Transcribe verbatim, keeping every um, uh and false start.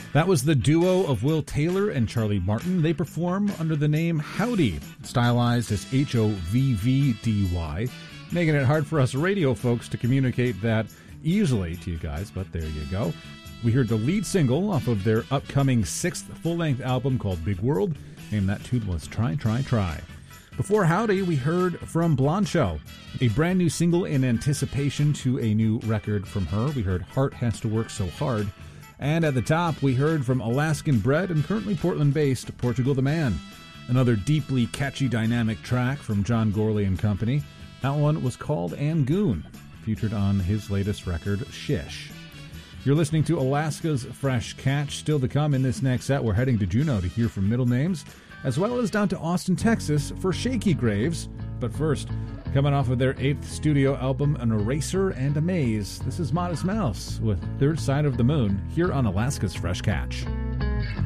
That was the duo of Will Taylor and Charlie Martin. They perform under the name Howdy, stylized as H O V V D Y, making it hard for us radio folks to communicate that easily to you guys, but there you go. We heard the lead single off of their upcoming sixth full-length album called Big World, and that tune was Try, Try, Try. Before Howdy, we heard from Blancho, a brand new single in anticipation to a new record from her. We heard Heart Has to Work So Hard. And at the top, we heard from Alaskan bred and currently Portland-based Portugal the Man. Another deeply catchy dynamic track from John Gorley and Company. That one was called Angoon, featured on his latest record, Shish. You're listening to Alaska's Fresh Catch. Still to come in this next set, we're heading to Juneau to hear from Middle Names, as well as down to Austin, Texas for Shaky Graves. But first, coming off of their eighth studio album, An Eraser and a Maze, this is Modest Mouse with Third Side of the Moon here on Alaska's Fresh Catch.